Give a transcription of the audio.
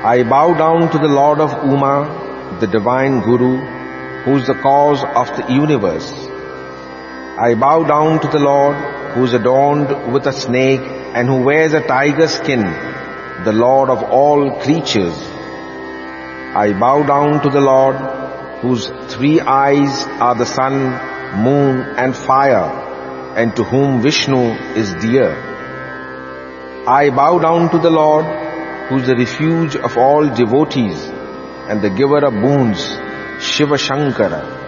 I bow down to the Lord of Uma, the divine Guru, who is the cause of the universe. I bow down to the Lord, who is adorned with a snake and who wears a tiger skin, the Lord of all creatures. I bow down to the Lord, whose 3 eyes are the sun, moon and fire, and to whom Vishnu is dear. I bow down to the Lord, who is the refuge of all devotees and the giver of boons, Shiva Shankara.